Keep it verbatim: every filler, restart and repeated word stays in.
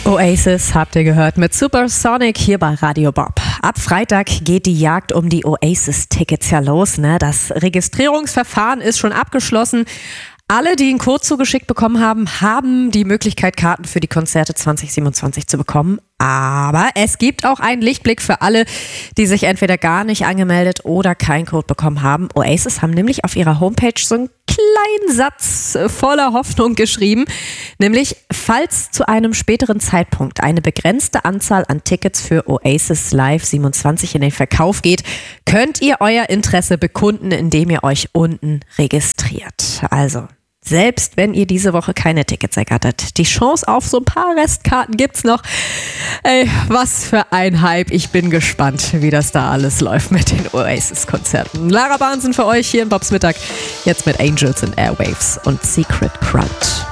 Oasis habt ihr gehört mit Supersonic hier bei Radio Bob. Ab Freitag geht die Jagd um die Oasis-Tickets ja los, ne? Das Registrierungsverfahren ist schon abgeschlossen. Alle, die einen Code zugeschickt bekommen haben, haben die Möglichkeit, Karten für die Konzerte zwanzig siebenundzwanzig zu bekommen. Aber es gibt auch einen Lichtblick für alle, die sich entweder gar nicht angemeldet oder keinen Code bekommen haben. Oasis haben nämlich auf ihrer Homepage so einen kleinen Satz voller Hoffnung geschrieben. Nämlich, falls zu einem späteren Zeitpunkt eine begrenzte Anzahl an Tickets für Oasis Live siebenundzwanzig in den Verkauf geht, könnt ihr euer Interesse bekunden, indem ihr euch unten registriert. Also, selbst wenn ihr diese Woche keine Tickets ergattert, die Chance auf so ein paar Restkarten gibt's noch. Ey, was für ein Hype. Ich bin gespannt, wie das da alles läuft mit den Oasis-Konzerten. Lara Barnsen für euch hier in Bobs Mittag. Jetzt mit Angels and Airwaves und Secret Crowd.